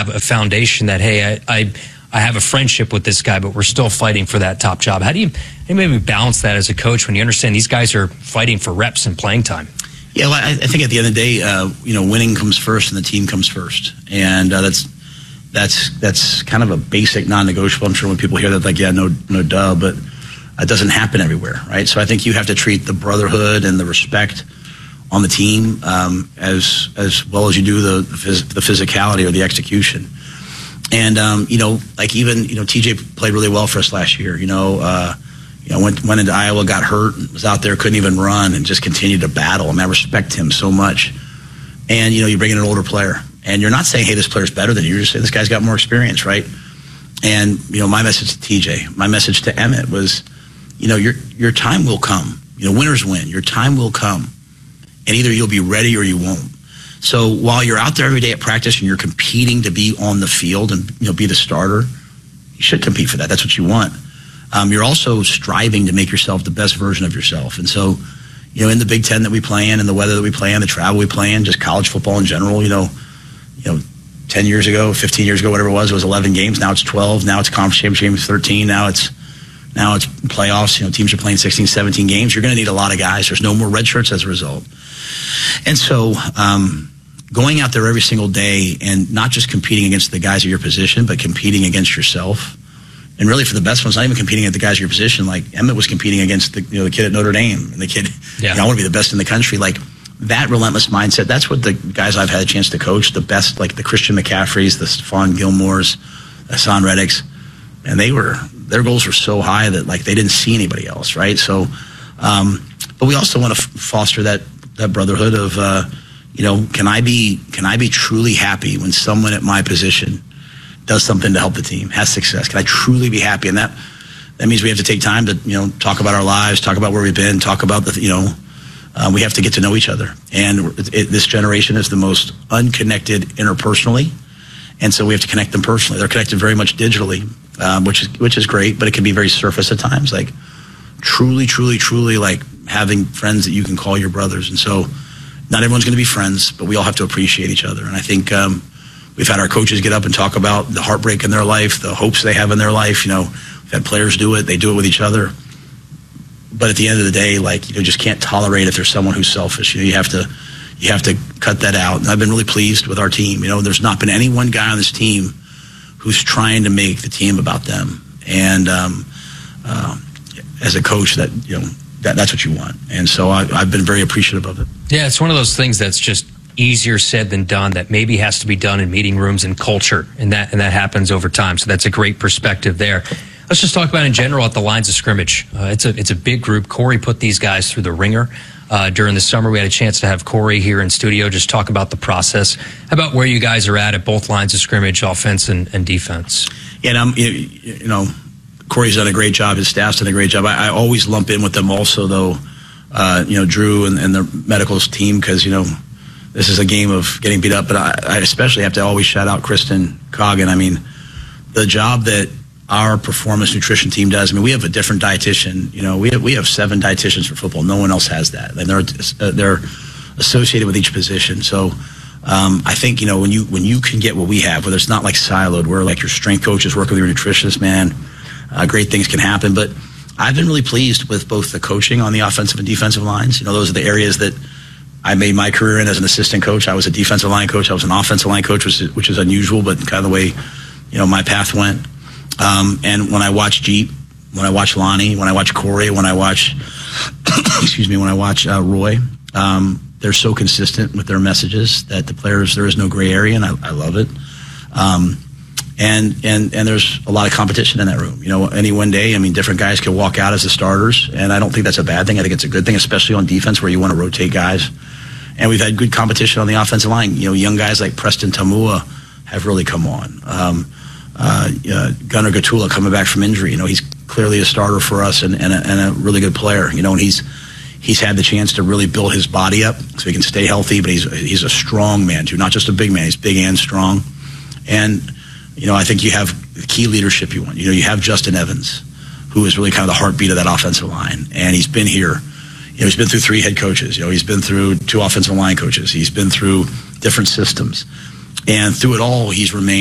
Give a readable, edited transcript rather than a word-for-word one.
have a foundation that, hey, I have a friendship with this guy, but we're still fighting for that top job. How do you maybe balance that as a coach when you understand these guys are fighting for reps and playing time? Yeah, well, I think at the end of the day, winning comes first and the team comes first. And that's kind of a basic non-negotiable. I'm sure when people hear that, like, yeah, no duh, but it doesn't happen everywhere, right? So I think you have to treat the brotherhood and the respect on the team as well as you do the physicality or the execution. And, TJ played really well for us last year. Went into Iowa, got hurt, was out there, couldn't even run, and just continued to battle. And I respect him so much. And, you bring in an older player. And you're not saying, hey, this player's better than you. You're just saying this guy's got more experience, right? And, my message to TJ, my message to Emmett was, your time will come. Winners win. Your time will come. And either you'll be ready or you won't. So while you're out there every day at practice and you're competing to be on the field and be the starter, you should compete for that. That's what you want. You're also striving to make yourself the best version of yourself. And so, in the Big Ten that we play in, and the weather that we play in, the travel we play in, just college football in general, 10 years ago, 15 years ago, whatever it was 11 games. Now it's 12. Now it's conference championship 13. Now it's playoffs. Teams are playing 16, 17 games. You're going to need a lot of guys. There's no more red shirts as a result. And so, going out there every single day and not just competing against the guys of your position, but competing against yourself. And really, for the best ones, not even competing at the guys of your position. Like Emmett was competing against the kid at Notre Dame, and the kid, I want to be the best in the country. Like that relentless mindset. That's what the guys I've had a chance to coach, the best, like the Christian McCaffreys, the Stephon Gilmores, the Hassan Reddicks, and their goals were so high that like they didn't see anybody else, right? So, but we also want to foster that brotherhood of. Can I be truly happy when someone at my position does something to help the team, has success? Can I truly be happy? And that means we have to take time to, talk about our lives, talk about where we've been, talk about we have to get to know each other. And this generation is the most unconnected interpersonally. And so we have to connect them personally. They're connected very much digitally, which is great, but it can be very surface at times, like truly, truly, truly like having friends that you can call your brothers. And so, not everyone's going to be friends, but we all have to appreciate each other. And I think we've had our coaches get up and talk about the heartbreak in their life, the hopes they have in their life. We've had players do it. They do it with each other. But at the end of the day, just can't tolerate if there's someone who's selfish. You have to cut that out. And I've been really pleased with our team. There's not been any one guy on this team who's trying to make the team about them. And as a coach, that's what you want. And so I've been very appreciative of it. Yeah, it's one of those things that's just easier said than done, that maybe has to be done in meeting rooms and culture, and that happens over time. So that's a great perspective there. Let's just talk about in general at the lines of scrimmage. It's a big group. Corey put these guys through the ringer during the summer. We had a chance to have Corey here in studio just talk about the process, about where you guys are at both lines of scrimmage, offense and defense. Yeah, and Corey's done a great job. His staff's done a great job. I always lump in with them also, though, Drew and the medical team, because, this is a game of getting beat up. But I especially have to always shout out Kristen Coggin. I mean, the job that our performance nutrition team does. I mean, we have a different dietitian. We have 7 dietitians for football. No one else has that. And they're associated with each position. So I think, when you can get what we have, whether it's not like siloed, where like your strength coach is working with your nutritionist, man, great things can happen. But I've been really pleased with both the coaching on the offensive and defensive lines. Those are the areas that I made my career in as an assistant coach. I was a defensive line coach. I was an offensive line coach, which is unusual, but kind of the way, my path went. And when I watch Jeep, when I watch Lonnie, when I watch Corey, when I watch, Roy, they're so consistent with their messages that the players, there is no gray area, and I love it. And there's a lot of competition in that room. Any one day, different guys can walk out as the starters, and I don't think that's a bad thing. I think it's a good thing, especially on defense where you want to rotate guys. And we've had good competition on the offensive line. Young guys like Preston Tamua have really come on. Gunnar Gatula coming back from injury. He's clearly a starter for us and a really good player. And he's had the chance to really build his body up so he can stay healthy. But he's a strong man too, not just a big man. He's big and strong. And I think you have the key leadership you want. You have Justin Evans, who is really kind of the heartbeat of that offensive line, and he's been here. He's been through 3 head coaches. He's been through 2 offensive line coaches. He's been through different systems, and through it all, he's remained